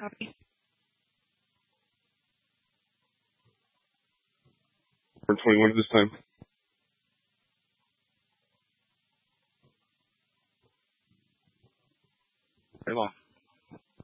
Copy. For 21 at this time. Very well.